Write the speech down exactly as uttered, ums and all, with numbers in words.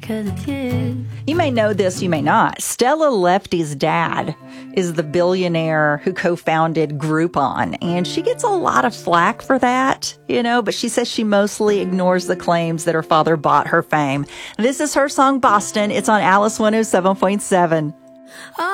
'cause it's you. You may know this, you may not. Stella Lefty's dad is the billionaire who co-founded Groupon, and she gets a lot of flack for that, you know, but she says she mostly ignores the claims that her father bought her fame. This is her song, Boston. It's on Alice one oh seven point seven.